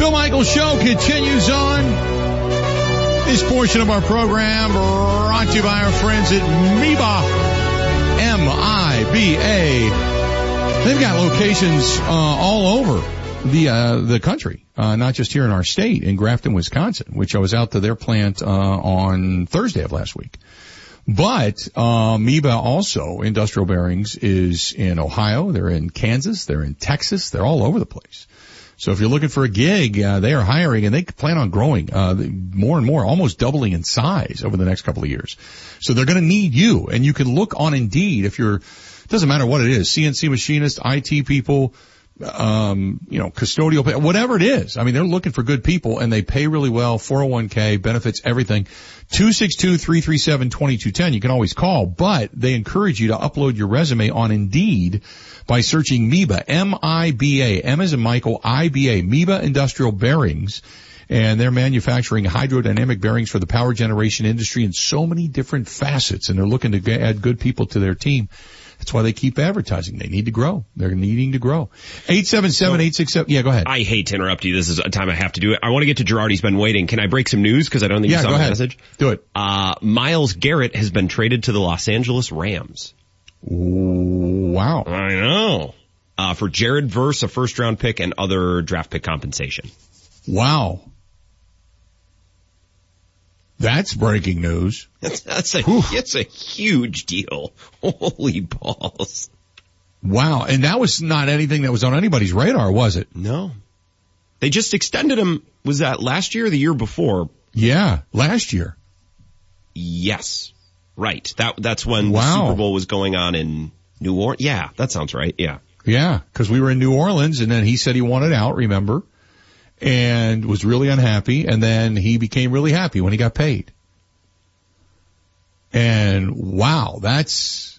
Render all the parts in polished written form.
Bill Michaels Show continues on. This portion of our program brought to you by our friends at MIBA. M-I-B-A. They've got locations all over the country, not just here in our state, in Grafton, Wisconsin, which I was out to their plant on Thursday of last week. But MIBA also, Industrial Bearings, is in Ohio, they're in Kansas, they're in Texas, they're all over the place. So if you're looking for a gig, they are hiring, and they plan on growing more and more, almost doubling in size over the next couple of years. So they're going to need you, and you can look on Indeed if you're, doesn't matter what it is, CNC machinist, IT people, custodial, whatever it is. I mean, they're looking for good people, and they pay really well, 401k, benefits, everything. 262-337-2210. You can always call, but they encourage you to upload your resume on Indeed by searching MIBA, M-I-B-A, M as in Michael, I-B-A, MIBA Industrial Bearings. And they're manufacturing hydrodynamic bearings for the power generation industry in so many different facets, and they're looking to add good people to their team. That's why they keep advertising. They need to grow. They're needing to grow. 877-867. Yeah, go ahead. I hate to interrupt you. This is a time I have to do it. I want to get to Girardi's been waiting. Can I break some news? Because I don't think you saw the message. Do it. Myles Garrett has been traded to the Los Angeles Rams. Wow. I know. For Jared Verse, a first-round pick, and other draft pick compensation. Wow. That's breaking news. It's a huge deal. Holy balls. Wow. And that was not anything that was on anybody's radar, was it? No. They just extended him, was that last year or the year before? Yeah, last year. Yes. Right. That's when the Super Bowl was going on in New Orleans. Yeah, that sounds right. Yeah. Yeah, because we were in New Orleans, and then he said he wanted out, remember? And was really unhappy, and then he became really happy when he got paid. And wow, that's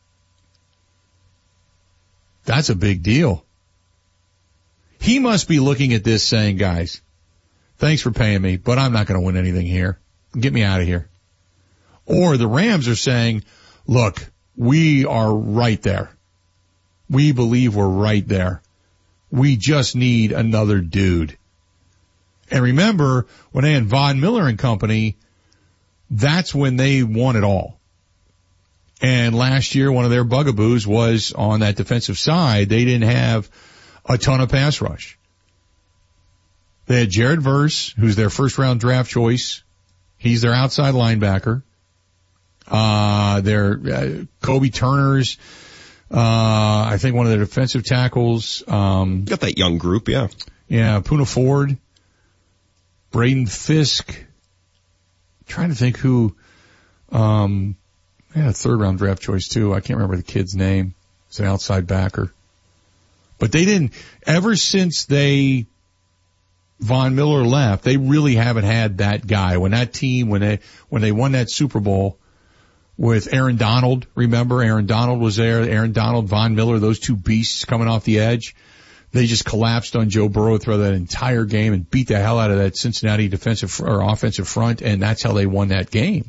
a big deal. He must be looking at this saying, guys, thanks for paying me, but I'm not going to win anything here. Get me out of here. Or the Rams are saying, look, we are right there. We believe we're right there. We just need another dude. And remember, when they had Von Miller and company, that's when they won it all. And last year, one of their bugaboos was on that defensive side. They didn't have a ton of pass rush. They had Jared Verse, who's their first-round draft choice. He's their outside linebacker. Their Kobe Turner's, I think one of their defensive tackles. Got that young group, yeah. Yeah, Poona Ford. Braden Fisk. Trying to think who, they had a third-round draft choice, too. I can't remember the kid's name. It's an outside backer. But they didn't, ever since Von Miller left, they really haven't had that guy. When that team, when they won that Super Bowl with Aaron Donald, remember? Aaron Donald was there. Aaron Donald, Von Miller, those two beasts coming off the edge. They just collapsed on Joe Burrow throughout that entire game and beat the hell out of that Cincinnati defensive or offensive front, and that's how they won that game.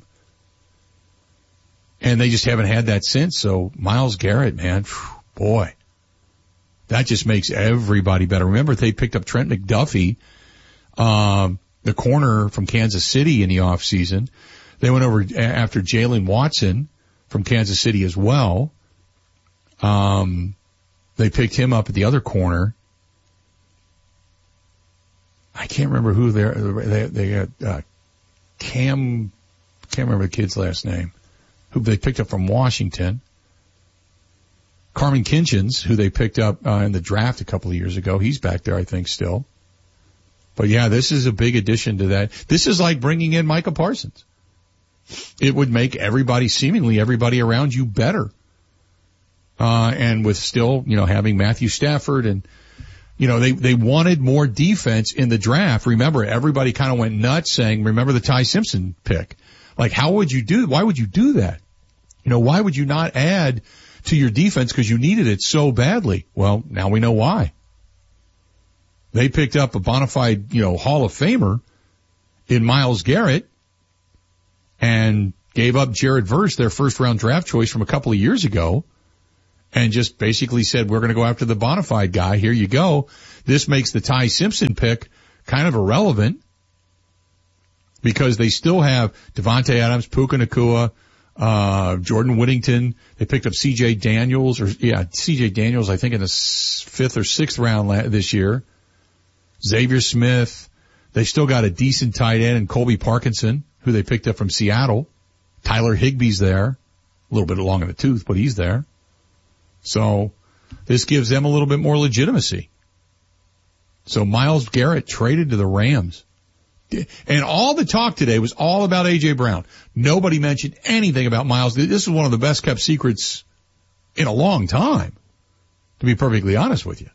And they just haven't had that since. So Myles Garrett, man, boy, that just makes everybody better. Remember, they picked up Trent McDuffie, the corner from Kansas City in the offseason. They went over after Jalen Watson from Kansas City as well. They picked him up at the other corner. I can't remember who they got, can't remember the kid's last name, who they picked up from Washington. Carmen Kinchins, who they picked up in the draft a couple of years ago. He's back there, I think, still. But yeah, this is a big addition to that. This is like bringing in Micah Parsons. It would make seemingly everybody around you better. And with still, having Matthew Stafford and, they wanted more defense in the draft. Remember, everybody kind of went nuts saying, remember the Ty Simpson pick? Like, why would you do that? Why would you not add to your defense because you needed it so badly? Well, now we know why. They picked up a bona fide, Hall of Famer in Myles Garrett and gave up Jared Verse, their first round draft choice from a couple of years ago, and just basically said, we're going to go after the bona fide guy. Here you go. This makes the Ty Simpson pick kind of irrelevant because they still have Devontae Adams, Puka Nacua, Jordan Whittington. They picked up C.J. Daniels, C.J. Daniels, I think in the 5th or 6th round this year. Xavier Smith. They still got a decent tight end in Colby Parkinson, who they picked up from Seattle. Tyler Higbee's there. A little bit long in the tooth, but he's there. So this gives them a little bit more legitimacy. So Myles Garrett traded to the Rams. And all the talk today was all about A.J. Brown. Nobody mentioned anything about Myles. This is one of the best kept secrets in a long time, to be perfectly honest with you.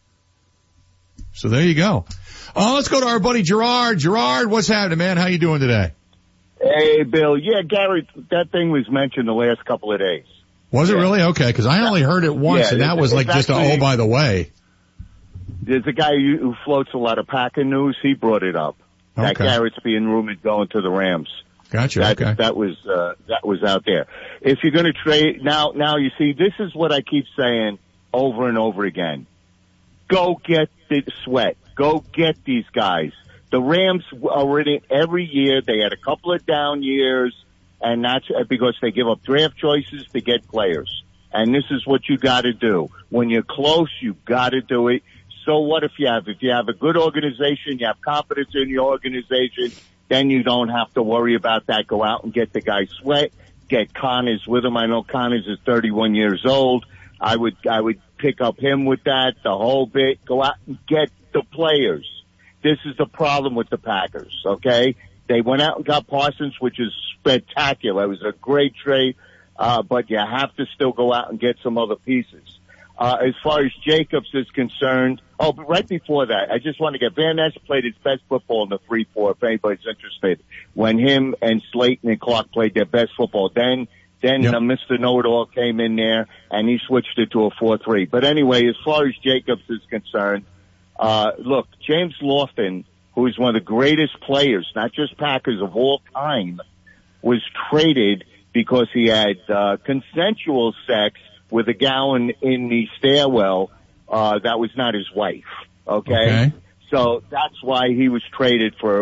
So there you go. Let's go to our buddy Gerard. Gerard, what's happening, man? How you doing today? Hey, Bill. Yeah, Gary, that thing was mentioned the last couple of days. Was it really? Okay, because I only heard it once, and that was like just a, by the way. There's a guy who floats a lot of Packer news. He brought it up. That Garrett's being rumored going to the Rams. Gotcha. That was out there. If you're going to trade now, you see, this is what I keep saying over and over again. Go get the Sweat. Go get these guys. The Rams are in it every year. They had a couple of down years, and that's because they give up draft choices to get players. And this is what you got to do. When you're close, you got to do it. So what if you have a good organization, you have confidence in your organization, then you don't have to worry about that. Go out and get the guy Sweat, get Connors with him. I know Connors is 31 years old. I would pick up him with that, the whole bit. Go out and get the players. This is the problem with the Packers, okay? They went out and got Parsons, which is spectacular. It was a great trade, but you have to still go out and get some other pieces. As far as Jacobs is concerned, but right before that, I just want to get Van Ness played his best football in the 3-4, if anybody's interested. When him and Slayton and Clark played their best football, then Mr. Know-It-All came in there and he switched it to a 4-3. But anyway, as far as Jacobs is concerned, look, James Lofton, who is one of the greatest players, not just Packers of all time, was traded because he had consensual sex with a gal in the stairwell that was not his wife. Okay? So that's why he was traded for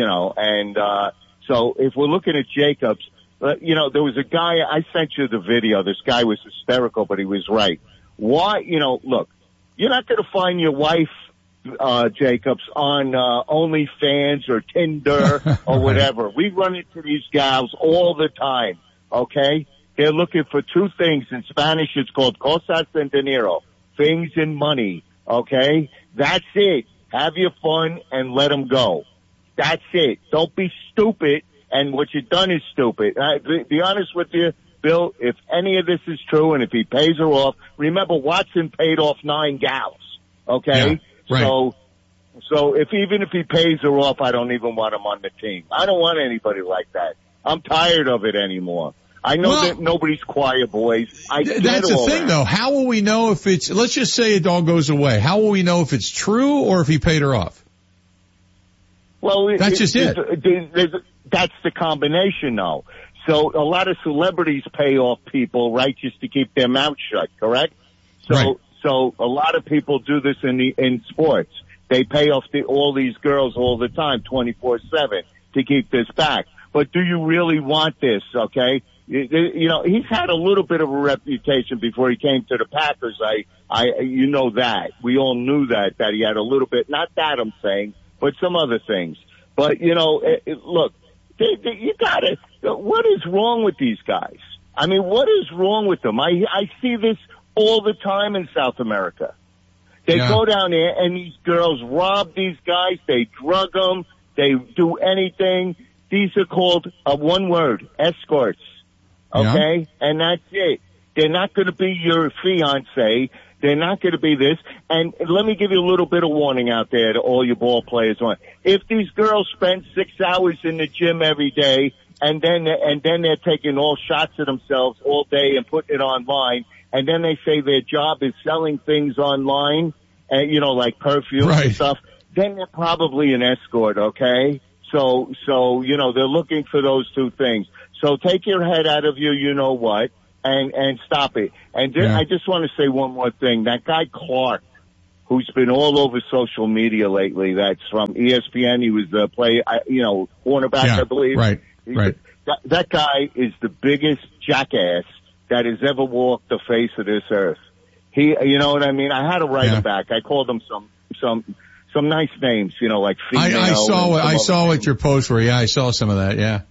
so if we're looking at Jacobs, there was a guy, I sent you the video. This guy was hysterical, but he was right. Why, look, you're not going to find your wife, Jacobs, on OnlyFans or Tinder or whatever. We run into these gals all the time, okay? They're looking for two things. In Spanish, it's called cosas and dinero, things and money, okay? That's it. Have your fun and let them go. That's it. Don't be stupid, and what you've done is stupid. Be honest with you, Bill, if any of this is true and if he pays her off, remember Watson paid off 9 gals, okay? Yeah, right. So even if he pays her off, I don't even want him on the team. I don't want anybody like that. I'm tired of it anymore. I know that nobody's choir boys. That's the thing, though. How will we know if it's, let's just say it all goes away. How will we know if it's true or if he paid her off? Well, that's just it. That's the combination, though. So a lot of celebrities pay off people, right, just to keep their mouth shut, correct? So a lot of people do this in sports. They pay off all these girls all the time, 24/7, to keep this back. But do you really want this, okay? He's had a little bit of a reputation before he came to the Packers. You know that. We all knew that he had a little bit, not that I'm saying, but some other things. But, look, you gotta, what is wrong with these guys? I mean, what is wrong with them? I see this all the time in South America. They go down there and these girls rob these guys, they drug them, they do anything. These are called, one word, escorts. Okay? Yeah. And that's it. They're not going to be your fiance. They're not going to be this. And let me give you a little bit of warning out there to all your ball players. If these girls spend 6 hours in the gym every day and then they're taking all shots of themselves all day and putting it online, and then they say their job is selling things online, and like perfume and stuff, then they're probably an escort, okay? So, they're looking for those two things. So take your head out of and stop it. And I just want to say one more thing. That guy Clark, who's been all over social media lately. That's from ESPN. He was the cornerback, I believe. Right. That guy is the biggest jackass that has ever walked the face of this earth. You know what I mean? I had to write him back. I called him some nice names, like female. I saw what your posts were. Yeah, I saw some of that. Yeah.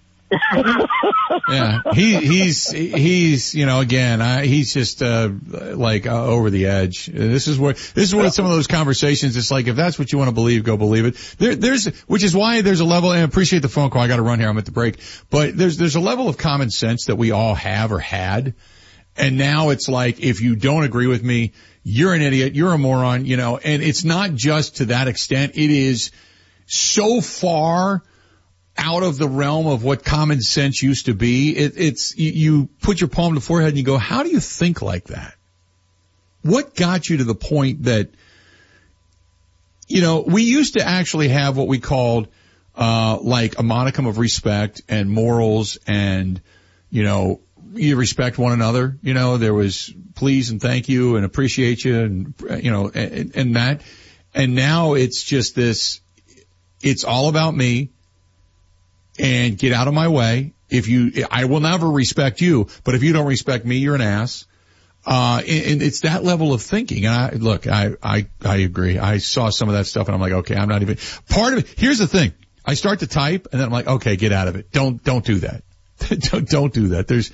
Yeah. He's again, he's just, over the edge. This is where some of those conversations, it's like, if that's what you want to believe, go believe it. Which is why there's a level, and I appreciate the phone call. I got to run here. I'm at the break. But there's a level of common sense that we all have or had. And now it's like, if you don't agree with me, you're an idiot, you're a moron, and it's not just to that extent. It is so far out of the realm of what common sense used to be. You put your palm to the forehead and you go, how do you think like that? What got you to the point that, we used to actually have what we called, like a modicum of respect and morals and, you respect one another. There was please and thank you and appreciate you and, and that. And now it's just this, it's all about me and get out of my way. I will never respect you, but if you don't respect me, you're an ass. And it's that level of thinking. And I agree. I saw some of that stuff and I'm like, okay, I'm not even part of it. Here's the thing. I start to type and then I'm like, okay, get out of it. Don't do that. Don't do that. There's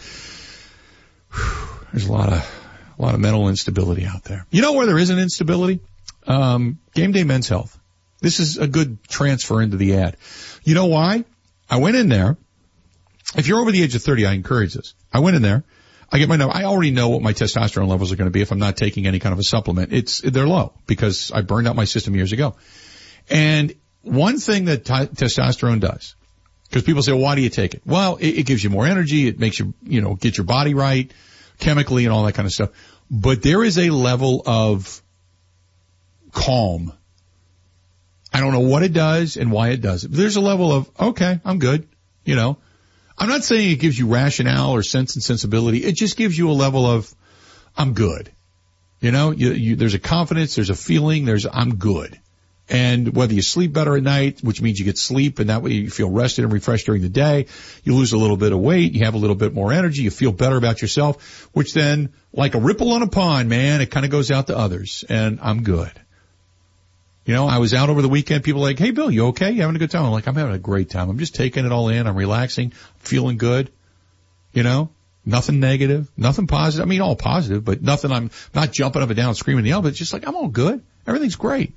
a lot of mental instability out there. You know where there is an instability? Game Day Men's Health. This is a good transfer into the ad. You know why? I went in there. If you're over the age of 30, I encourage this. I went in there. I get my number. I already know what my testosterone levels are going to be if I'm not taking any kind of a supplement. They're low because I burned out my system years ago. And one thing that testosterone does, because people say, well, why do you take it? Well, it gives you more energy. It makes you, get your body right chemically and all that kind of stuff. But there is a level of calm. I don't know what it does and why it does it. But there's a level of, okay, I'm good. I'm not saying it gives you rationale or sense and sensibility. It just gives you a level of, I'm good. There's a confidence, there's a feeling, I'm good. And whether you sleep better at night, which means you get sleep and that way you feel rested and refreshed during the day, you lose a little bit of weight, you have a little bit more energy, you feel better about yourself, which then, like a ripple on a pond, man, it kind of goes out to others. And I'm good. I was out over the weekend, people were like, hey Bill, you okay? You having a good time? I'm like, I'm having a great time. I'm just taking it all in. I'm relaxing, feeling good. Nothing negative, nothing positive. I mean, all positive, but nothing. I'm not jumping up and down, screaming and yelling, but it's just like, I'm all good. Everything's great.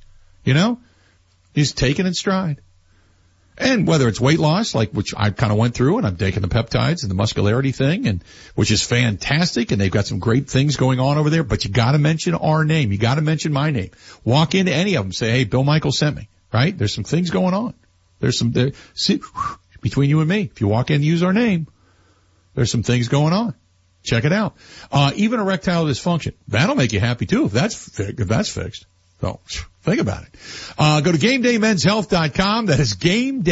He's taking it in stride. And whether it's weight loss, like which I kind of went through, and I'm taking the peptides and the muscularity thing, and which is fantastic, and they've got some great things going on over there. But you got to mention our name. You got to mention my name. Walk into any of them, say, "Hey, Bill Michael sent me." Right? There's some things going on. See, between you and me. If you walk in and use our name, there's some things going on. Check it out. Even erectile dysfunction, that'll make you happy too if that's fixed. So think about it. Go to GameDayMen'sHealth.com. That is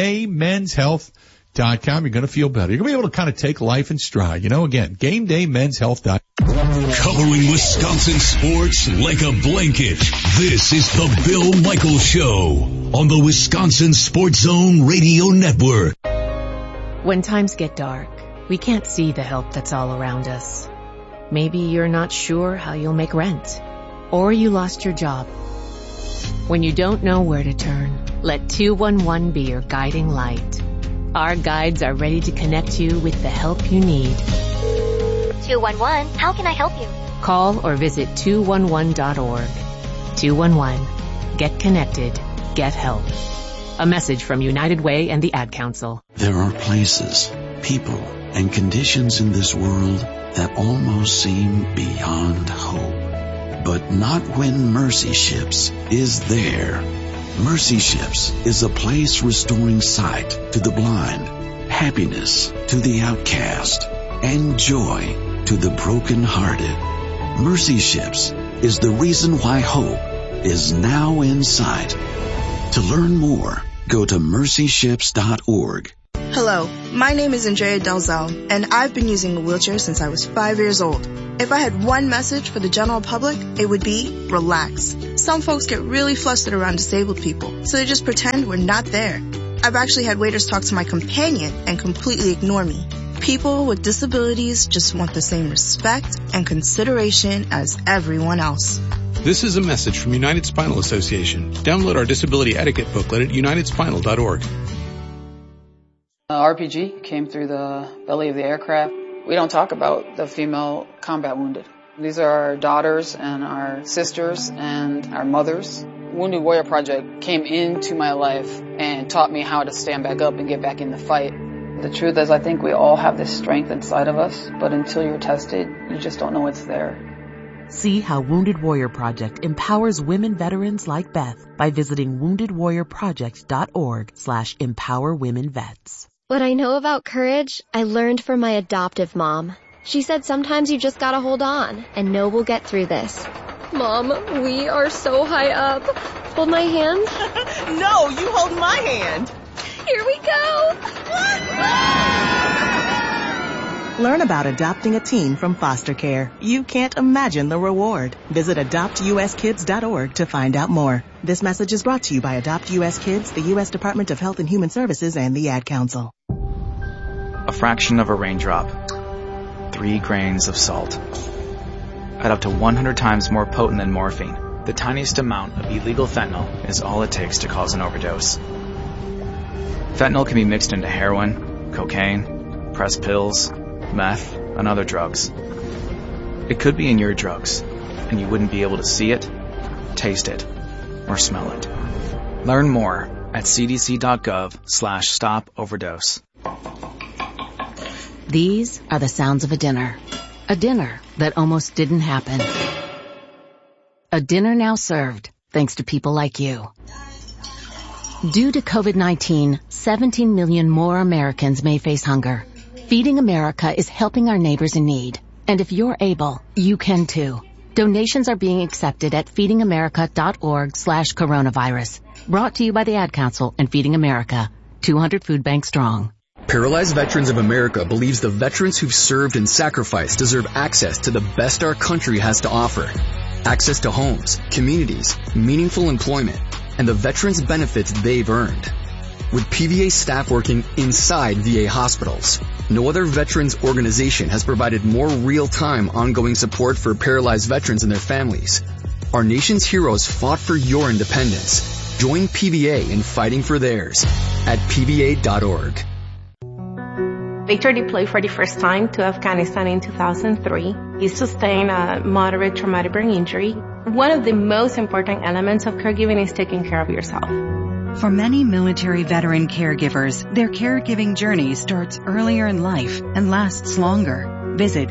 GameDayMen'sHealth.com. You're going to feel better. You're going to be able to kind of take life in stride. Again, GameDayMen'sHealth.com. Covering Wisconsin sports like a blanket. This is the Bill Michaels Show on the Wisconsin Sports Zone Radio Network. When times get dark, we can't see the help that's all around us. Maybe you're not sure how you'll make rent, or you lost your job. When you don't know where to turn, let 211 be your guiding light. Our guides are ready to connect you with the help you need. 211, how can I help you? Call or visit 211.org. 211. Get connected. Get help. A message from United Way and the Ad Council. There are places, people, and conditions in this world that almost seem beyond hope. But not when Mercy Ships is there. Mercy Ships is a place restoring sight to the blind, happiness to the outcast, and joy to the brokenhearted. Mercy Ships is the reason why hope is now in sight. To learn more, go to mercyships.org. Hello, My name is Andrea Delzell, and I've been using a wheelchair since I was 5 years old. If I had one message for the general public, it would be relax. Some folks get really flustered around disabled people, so they just pretend we're not there. I've actually had waiters talk to my companion and completely ignore me. People with disabilities just want the same respect and consideration as everyone else. This is a message from United Spinal Association. Download our disability etiquette booklet at unitedspinal.org. RPG came through the belly of the aircraft. We don't talk about the female combat wounded. These are our daughters and our sisters and our mothers. Wounded Warrior Project came into my life and taught me how to stand back up and get back in the fight. The truth is, I think we all have this strength inside of us, but until you're tested, you just don't know it's there. See how Wounded Warrior Project empowers women veterans like Beth by visiting woundedwarriorproject.org/empowerwomenvets. What I know about courage, I learned from my adoptive mom. She said sometimes you just gotta hold on and know we'll get through this. Mom, we are so high up. Hold my hand. No, you hold my hand. Here we go. Learn about adopting a teen from foster care. You can't imagine the reward. Visit adoptuskids.org to find out more. This message is brought to you by Adopt US Kids, the U.S. Department of Health and Human Services, and the Ad Council. A fraction of a raindrop. 3 grains of salt. At up to 100 times more potent than morphine, the tiniest amount of illegal fentanyl is all it takes to cause an overdose. Fentanyl can be mixed into heroin, cocaine, pressed pills, meth, and other drugs. It could be in your drugs, and you wouldn't be able to see it, taste it, or smell it. Learn more at cdc.gov/stop-overdose. These are the sounds of a dinner. A dinner that almost didn't happen. A dinner now served, thanks to people like you. Due to COVID-19, 17 million more Americans may face hunger. Feeding America is helping our neighbors in need. And if you're able, you can too. Donations are being accepted at feedingamerica.org/coronavirus. Brought to you by the Ad Council and Feeding America. 200 food banks strong. Paralyzed Veterans of America believes the veterans who've served and sacrificed deserve access to the best our country has to offer. Access to homes, communities, meaningful employment, and the veterans' benefits they've earned. With PVA staff working inside VA hospitals, no other veterans organization has provided more real-time ongoing support for paralyzed veterans and their families. Our nation's heroes fought for your independence. Join PVA in fighting for theirs at pva.org. Victor deployed for the first time to Afghanistan in 2003. He sustained a moderate traumatic brain injury. One of the most important elements of caregiving is taking care of yourself. For many military veteran caregivers, their caregiving journey starts earlier in life and lasts longer. Visit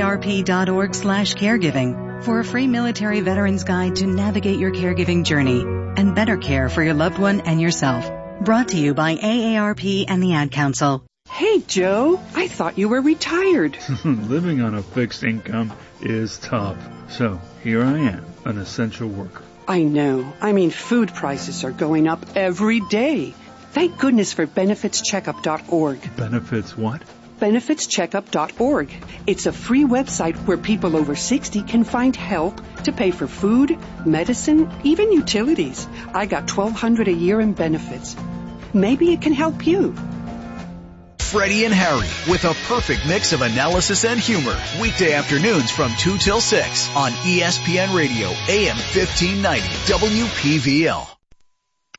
aarp.org/caregiving for a free military veterans guide to navigate your caregiving journey and better care for your loved one and yourself. Brought to you by AARP and the Ad Council. Hey, Joe, I thought you were retired. Living on a fixed income is tough. So here I am, an essential worker. I know. I mean, food prices are going up every day. Thank goodness for benefitscheckup.org. Benefits what? benefitscheckup.org. It's a free website where people over 60 can find help to pay for food, medicine, even utilities. I got $1,200 a year in benefits. Maybe it can help you. Freddie and Harry with a perfect mix of analysis and humor. Weekday afternoons from 2 till 6 on ESPN Radio, AM 1590, WPVL.